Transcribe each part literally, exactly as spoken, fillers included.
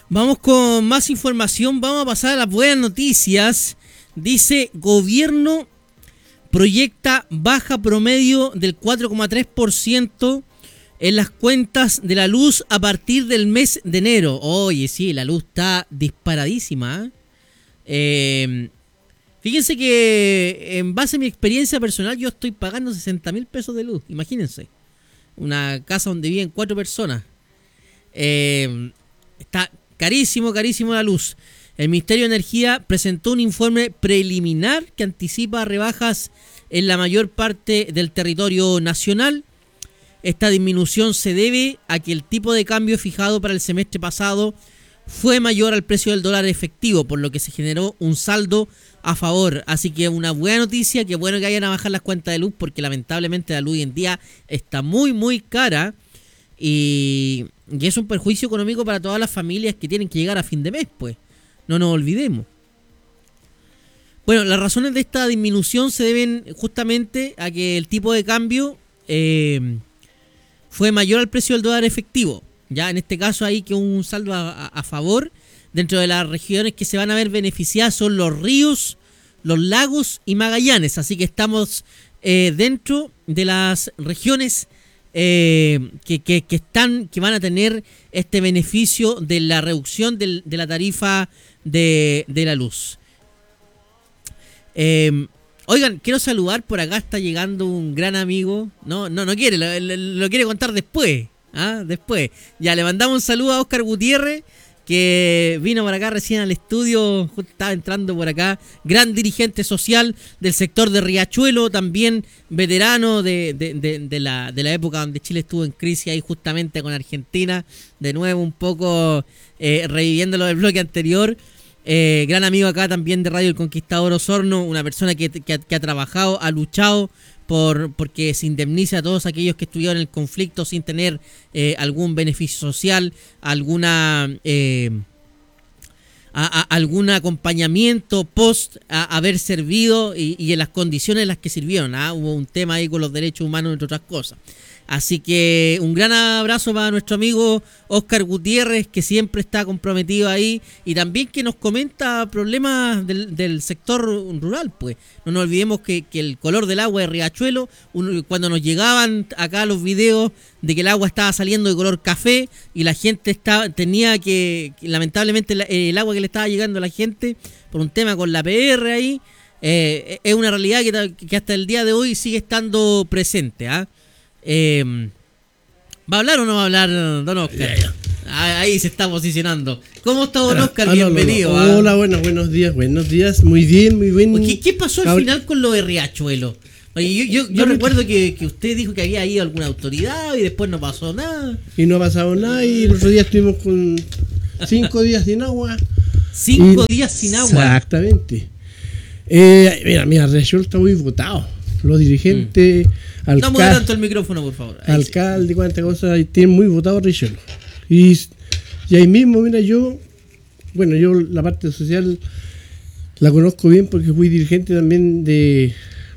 Vamos con más información, vamos a pasar a las buenas noticias. Dice, gobierno proyecta baja promedio del cuatro coma tres por ciento en las cuentas de la luz a partir del mes de enero. Oye, sí, la luz está disparadísima. Eh, fíjense que en base a mi experiencia personal yo estoy pagando sesenta mil pesos de luz, imagínense. Una casa donde viven cuatro personas. Eh, está carísimo, carísimo la luz. El Ministerio de Energía presentó un informe preliminar que anticipa rebajas en la mayor parte del territorio nacional. Esta disminución se debe a que el tipo de cambio fijado para el semestre pasado fue mayor al precio del dólar efectivo, por lo que se generó un saldo a favor. Así que una buena noticia, que bueno que vayan a bajar las cuentas de luz, porque lamentablemente la luz hoy en día está muy muy cara y, y es un perjuicio económico para todas las familias que tienen que llegar a fin de mes, pues. No nos olvidemos. Bueno, las razones de esta disminución se deben justamente a que el tipo de cambio eh, fue mayor al precio del dólar efectivo. Ya en este caso hay que un saldo a, a, a favor. Dentro de las regiones que se van a ver beneficiadas son los ríos, los lagos y Magallanes. Así que estamos eh, dentro de las regiones eh, que, que, que están, que van a tener este beneficio de la reducción del, de la tarifa de, de la luz. Eh, oigan, quiero saludar, por acá está llegando un gran amigo. No, no, no quiere, lo, lo, lo quiere contar después. ¿Ah? Después. Ya, le mandamos un saludo a Oscar Gutiérrez, que vino por acá recién al estudio, estaba entrando por acá, gran dirigente social del sector de Riachuelo, también veterano de, de, de, de, la, de la época donde Chile estuvo en crisis ahí justamente con Argentina, de nuevo un poco eh, reviviendo lo del bloque anterior. Eh, gran amigo acá también de Radio El Conquistador Osorno, una persona que, que, ha, que ha trabajado, ha luchado por porque se indemnice a todos aquellos que estuvieron en el conflicto sin tener eh, algún beneficio social, alguna eh, a, a, algún acompañamiento post a, haber servido y, y en las condiciones en las que sirvieron. ¿ah? Hubo un tema ahí con los derechos humanos, entre otras cosas. Así que un gran abrazo para nuestro amigo Oscar Gutiérrez, que siempre está comprometido ahí y también que nos comenta problemas del, del sector rural. Pues no nos olvidemos que, que el color del agua de Riachuelo, uno, cuando nos llegaban acá los videos de que el agua estaba saliendo de color café y la gente estaba, tenía que, que lamentablemente el, el agua que le estaba llegando a la gente por un tema con la P R ahí, eh, es una realidad que, que hasta el día de hoy sigue estando presente. ¿ah? Eh, ¿Va a hablar o no va a hablar don Oscar? Ahí se está posicionando. ¿Cómo está don Oscar? Ah, Bienvenido. No, no, no. Hola, bueno, buenos días, buenos días. Muy bien, muy bien. ¿Qué, qué pasó al final con lo de Riachuelo? Oye, yo yo, yo no, recuerdo que, que usted dijo que había ido a alguna autoridad y después no pasó nada. Y no ha pasado nada y el otro día estuvimos con cinco días sin agua. Cinco y, días sin agua. Exactamente. Eh, mira, mira, Riachuelo está muy votado. Los dirigentes... Mm. Alcal- no mueva tanto el micrófono, por favor. Ahí alcalde, sí. Cuántas cosas, tienen muy votado Riachuelo. Y, y ahí mismo, mira, yo, bueno, yo la parte social la conozco bien porque fui dirigente también de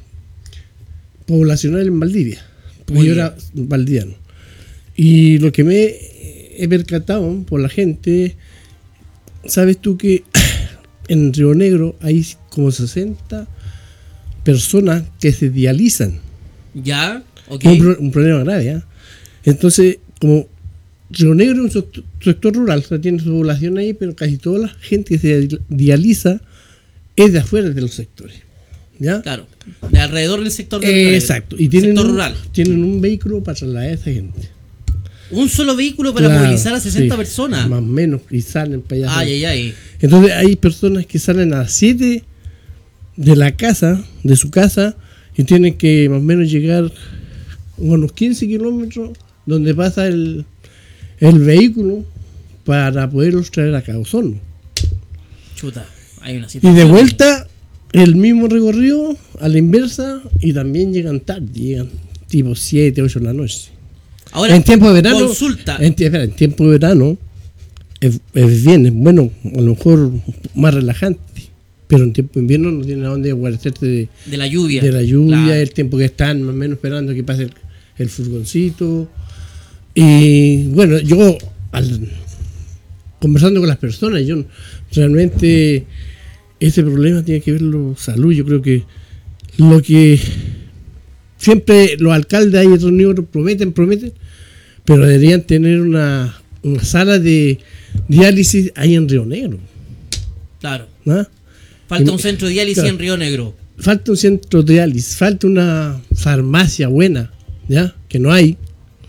poblacional en Valdivia, porque muy yo bien. Era valdiviano. Y lo que me he percatado por la gente, sabes tú que en Río Negro hay como sesenta personas que se dializan. Ya, ok. Un, pro, un problema grave, ¿eh? Entonces, como Río Negro es un sector, sector rural, o sea, tiene su población ahí, pero casi toda la gente que se dializa es de afuera de los sectores, ¿ya? Claro, de alrededor del sector rural. Eh, exacto, y tienen sector un, rural. Tienen un vehículo para trasladar a esa gente. ¿Un solo vehículo para claro, movilizar a sesenta sí, personas? Más o menos, y salen para allá. Ay, ay, ay. Entonces hay personas que salen a las siete de la casa, de su casa, y tienen que más o menos llegar a unos quince kilómetros donde pasa el, el vehículo para poderlos traer acá a Osorno. Chuta, hay una situación. Y de vuelta el mismo recorrido a la inversa y también llegan tarde, llegan tipo siete, ocho de la noche. Ahora, en tiempo de verano, consulta. En, espera, en tiempo de verano es, es bien, es bueno, a lo mejor más relajante. Pero en tiempo de invierno no tiene a dónde guardarse de, de la lluvia. De la lluvia, claro. El tiempo que están más o menos esperando que pase el, el furgoncito. Y bueno, yo al, conversando con las personas. Yo realmente ese problema tiene que verlo salud. Yo creo que lo que siempre los alcaldes ahí reunidos prometen, prometen, pero deberían tener una, una sala de diálisis ahí en Río Negro. Claro. ¿No? Falta un centro de diálisis claro. en Río Negro. Falta un centro de diálisis, falta una farmacia buena, ¿ya? Que no hay.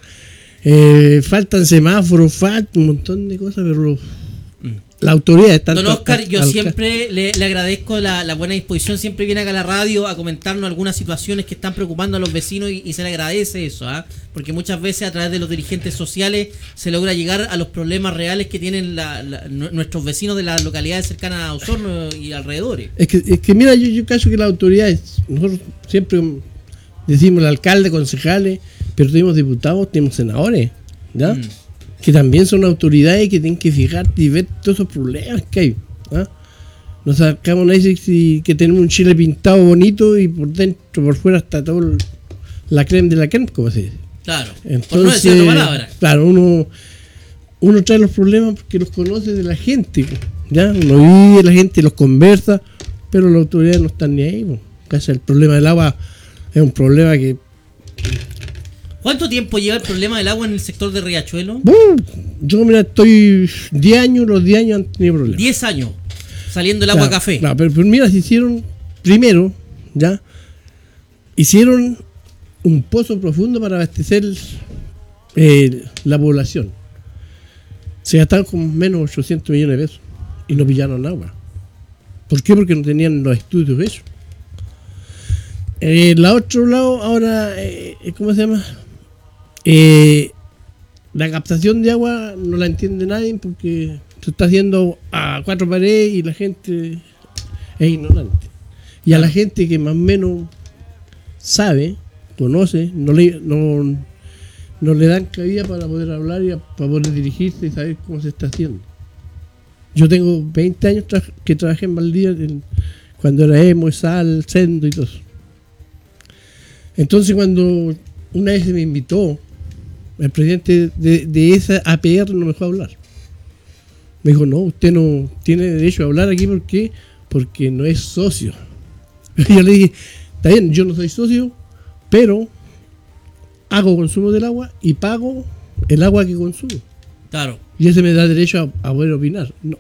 Eh, faltan semáforos, falta un montón de cosas, pero mm. la autoridad está... Don Oscar, yo siempre le, le agradezco la, la buena disposición, siempre viene acá a la radio a comentarnos algunas situaciones que están preocupando a los vecinos y, y se le agradece eso, ¿eh? Porque muchas veces a través de los dirigentes sociales se logra llegar a los problemas reales que tienen la, la, nuestros vecinos de las localidades cercanas a Osorno y alrededores. Es que, es que mira, yo, yo caso que las autoridades, nosotros siempre decimos el alcalde, concejales, pero tenemos diputados, tenemos senadores, ¿ya? Mm. Que también son autoridades que tienen que fijarte y ver todos esos problemas que hay, ¿ah? Nos sacamos a decir que tenemos un Chile pintado bonito y por dentro, por fuera está todo la crema de la crema, como se dice. Claro, entonces, por no decir otra palabra. Claro, uno, uno trae los problemas porque los conoce de la gente, ¿ya? Uno vive la gente, los conversa, pero las autoridades no están ni ahí, ¿no? Casi el problema del agua es un problema que... ¿Cuánto tiempo lleva el problema del agua en el sector de Riachuelo? Uh, yo, mira, estoy diez años, los diez años han tenido problemas. diez años, saliendo el agua claro, a café. Claro, pero, pero mira, se hicieron, primero, ya, hicieron un pozo profundo para abastecer eh, la población. Se gastaron con menos ochocientos millones de pesos y no pillaron agua. ¿Por qué? Porque no tenían los estudios de eso. Eh, el otro lado, ahora, eh, ¿cómo se llama? Eh, la captación de agua no la entiende nadie porque se está haciendo a cuatro paredes y la gente es ignorante. Y a la gente que más o menos sabe, conoce, no le, no, no le dan cabida para poder hablar y a, para poder dirigirse y saber cómo se está haciendo. Yo tengo veinte años tra- que trabajé en Valdivia en, cuando era emo, sal, sendo y todo eso. Entonces cuando una vez se me invitó, el presidente de, de esa A P R no me dejó hablar. Me dijo, no, usted no tiene derecho a hablar aquí, ¿por qué? Porque no es socio. Y yo le dije, está bien, yo no soy socio, pero hago consumo del agua y pago el agua que consumo. Claro. Y ese me da derecho a, a poder opinar. No.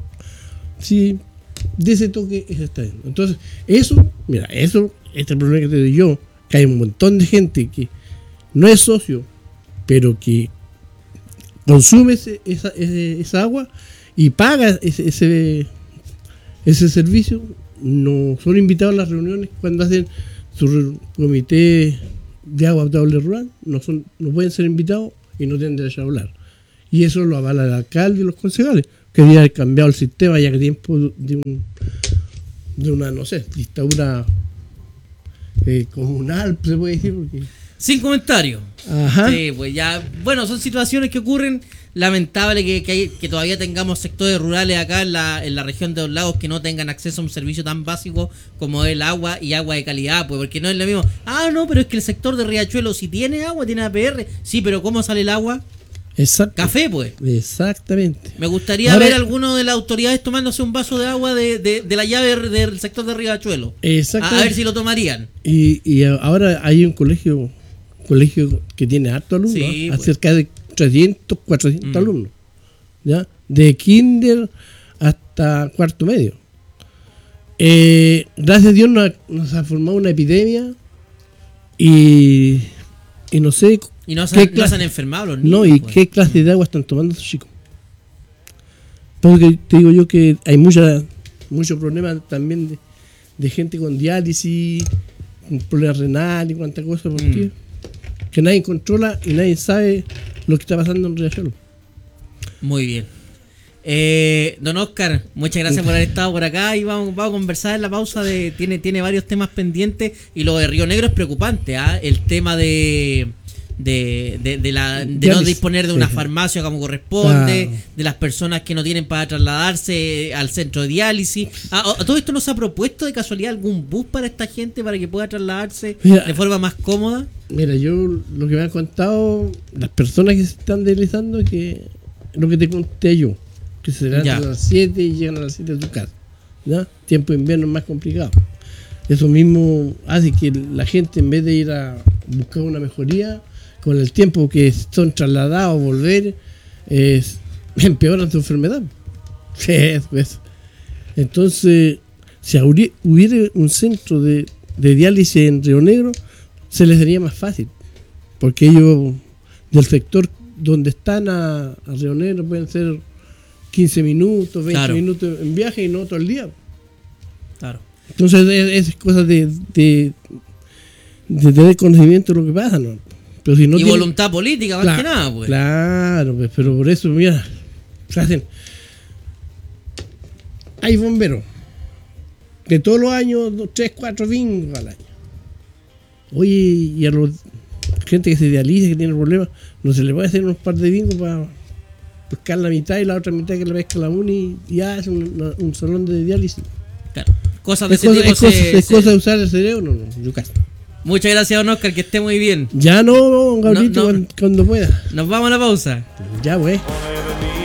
Sí, de ese toque, eso está bien. Entonces, eso, mira, eso, este problema que te doy yo, que hay un montón de gente que no es socio, pero que consume ese, esa, ese, esa agua y paga ese, ese, ese servicio, no son invitados a las reuniones cuando hacen su comité de agua potable rural, no son, no pueden ser invitados y no tienen derecho a hablar. Y eso lo avala el alcalde y los concejales, que debería haber cambiado el sistema ya que tiempo de, un, de una, no sé, dictadura eh, comunal, se puede decir. Porque... Sin comentarios. Ajá. Sí, pues ya, bueno, son situaciones que ocurren. Lamentable que, que, hay, que todavía tengamos sectores rurales acá en la, en la región de los lagos que no tengan acceso a un servicio tan básico como el agua y agua de calidad, pues porque no es lo mismo. Ah, no, pero es que el sector de Riachuelo si tiene agua, tiene A P R. Sí, pero ¿cómo sale el agua? Exacto. Café, pues. Exactamente. Me gustaría ahora, ver a alguno de las autoridades tomándose un vaso de agua de, de, de la llave del sector de Riachuelo. Exactamente. A, a ver si lo tomarían. Y, y ahora hay un colegio colegio que tiene harto alumnos, sí, ¿no? Pues. Cerca de trescientos, cuatrocientos mm. alumnos, ¿ya? De kinder hasta cuarto medio. Eh, gracias a Dios nos, nos ha formado una epidemia y, y no sé. Y no se, han, no se han enfermado los niños. No, y pues. qué clase de agua están tomando esos chicos. Porque te digo yo que hay mucha, muchos problemas también de, de gente con diálisis, con problemas renales y cuántas cosas, ¿por qué? Mm. Que nadie controla y nadie sabe lo que está pasando en Riachuelo. Muy bien. Eh, don Oscar, muchas gracias por haber estado por acá y vamos, vamos a conversar en la pausa. De tiene, tiene varios temas pendientes y lo de Río Negro es preocupante, ¿eh? El tema de... de, de, de, la, de no disponer de una farmacia como corresponde, ah. de las personas que no tienen para trasladarse al centro de diálisis. Ah, ¿todo esto nos ha propuesto de casualidad algún bus para esta gente para que pueda trasladarse mira, de forma más cómoda? Mira, yo lo que me han contado las personas que se están dializando es que lo que te conté yo, que se levantan a las siete y llegan a las siete a su casa. ¿Ya? Tiempo de invierno es más complicado. Eso mismo hace que la gente, en vez de ir a buscar una mejoría, con el tiempo que son trasladados a volver, eh, empeoran su enfermedad. Eso, eso. Entonces, si hubiera un centro de, de diálisis en Río Negro, se les sería más fácil, porque ellos del sector donde están a, a Río Negro pueden ser quince minutos, veinte claro. minutos en viaje y no todo el día. Claro. Entonces es, es cosa de, de, de tener conocimiento de lo que pasa, ¿no? Pero si no y tiene, voluntad política, más claro, que nada, pues. Claro, pues, pero por eso, mira, se hacen. Hay bomberos que todos los años, dos, tres, cuatro bingos al año. Oye, y a los gente que se dializa, que tiene problemas, no se le puede hacer unos par de bingos para pescar la mitad y la otra mitad que le pesca la uni y ya es un, un salón de diálisis. Claro. Cosas de es ese cosa, tipo es, cosa, se, es se... cosa de usar el cerebro, no, no, yo caso. Muchas gracias, don Oscar, que esté muy bien. Ya no, Gabrielito, no, no. Cuando, cuando pueda. Nos vamos a la pausa. Ya, güey.